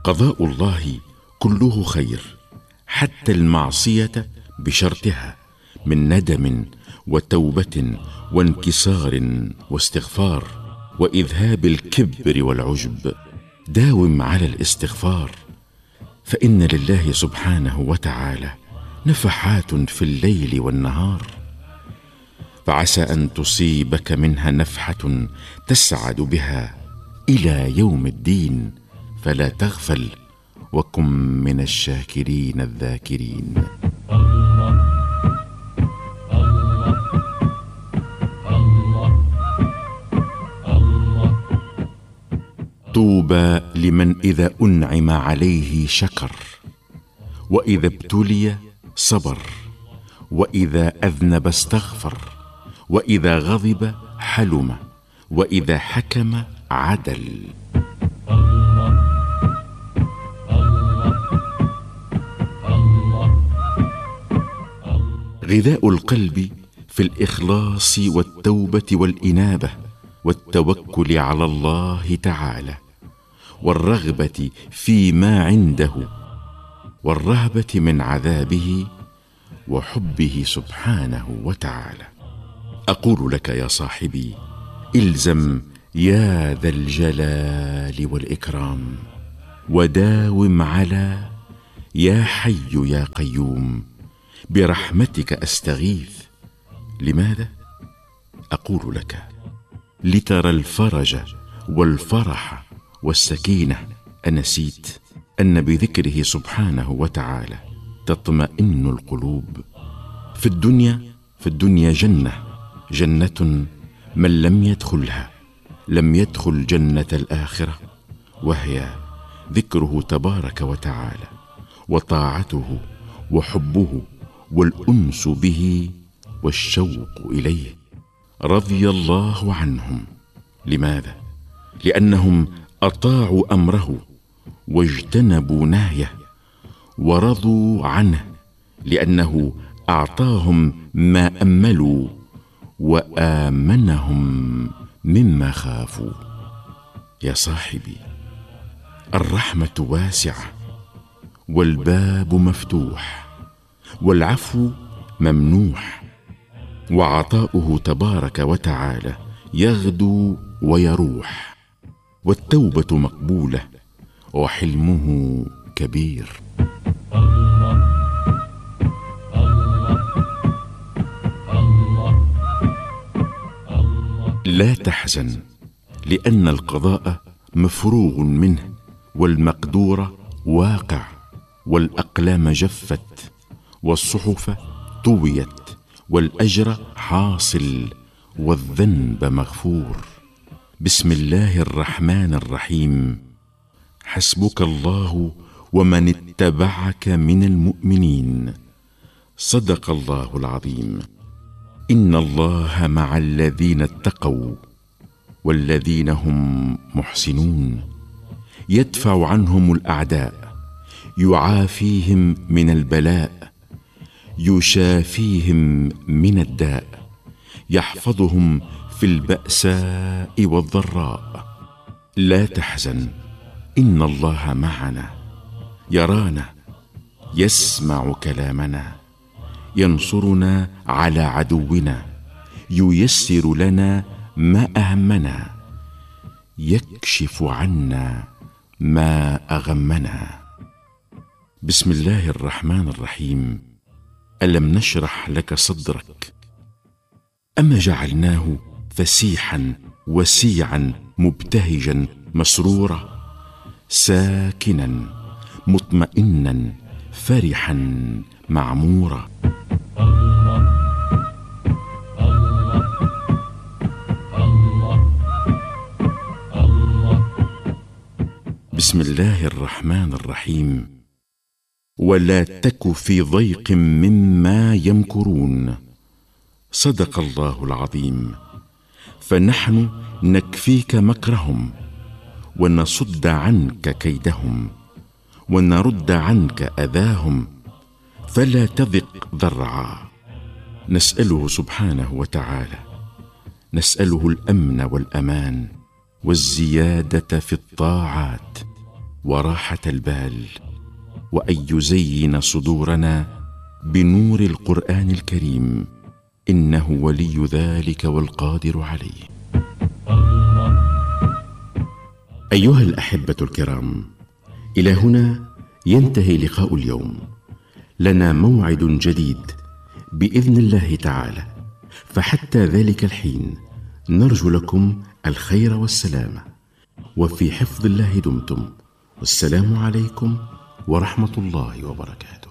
قضاء الله كله خير، حتى المعصية بشرطها من ندم وتوبة وانكسار واستغفار وإذهاب الكبر والعجب. داوم على الاستغفار، فإن لله سبحانه وتعالى نفحات في الليل والنهار، فعسى أن تصيبك منها نفحة تسعد بها إلى يوم الدين، فلا تغفل وكن من الشاكرين الذاكرين. طوبى لمن إذا أنعم عليه شكر، وإذا ابتلي صبر، وإذا أذنب استغفر، وإذا غضب حلم، وإذا حكم عدل. غذاء القلب في الإخلاص والتوبة والإنابة والتوكل على الله تعالى، والرغبة فيما عنده، والرهبة من عذابه، وحبه سبحانه وتعالى. أقول لك يا صاحبي: إلزم يا ذا الجلال والإكرام، وداوم على يا حي يا قيوم، برحمتك أستغيث. لماذا؟ أقول لك: لترى الفرج والفرح والسكينة. أنسيت أن بذكره سبحانه وتعالى تطمئن القلوب؟ في الدنيا جنة من لم يدخلها لم يدخل جنة الآخرة، وهي ذكره تبارك وتعالى، وطاعته، وحبه، والأنس به، والشوق إليه. رضي الله عنهم. لماذا؟ لأنهم أطاعوا أمره واجتنبوا نهيه، ورضوا عنه لأنه أعطاهم ما أملوا وآمنهم مما خافوا. يا صاحبي، الرحمة واسعة، والباب مفتوح، والعفو ممنوح، وعطاؤه تبارك وتعالى يغدو ويروح، والتوبة مقبولة، وحلمه كبير. لا تحزن، لأن القضاء مفروغ منه، والمقدور واقع، والأقلام جفت، والصحف طويت، والأجر حاصل، والذنب مغفور. بسم الله الرحمن الرحيم. حسبك الله ومن اتبعك من المؤمنين. صدق الله العظيم. إن الله مع الذين اتقوا والذين هم محسنون، يدفع عنهم الأعداء، يعافيهم من البلاء، يشافيهم من الداء، يحفظهم في البأساء والضراء. لا تحزن، إن الله معنا، يرانا، يسمع كلامنا، ينصرنا على عدونا، ييسر لنا ما أهمنا، يكشف عنا ما أغمنا. بسم الله الرحمن الرحيم. ألم نشرح لك صدرك؟ أما جعلناه فسيحا وسيعا مبتهجا مسرورا، ساكنا مطمئنا فرحا معمورا. بسم الله الرحمن الرحيم. ولا تك في ضيق مما يمكرون. صدق الله العظيم. فنحن نكفيك مكرهم، ونصد عنك كيدهم، ونرد عنك أذاهم، فلا تضق ذرعا. نسأله سبحانه وتعالى، نسأله الأمن والأمان، والزيادة في الطاعات، وراحة البال، وأن يزين صدورنا بنور القرآن الكريم، إنه ولي ذلك والقادر عليه. أيها الأحبة الكرام، إلى هنا ينتهي لقاء اليوم. لنا موعد جديد بإذن الله تعالى، فحتى ذلك الحين نرجو لكم الخير والسلامة، وفي حفظ الله دمتم، والسلام عليكم ورحمة الله وبركاته.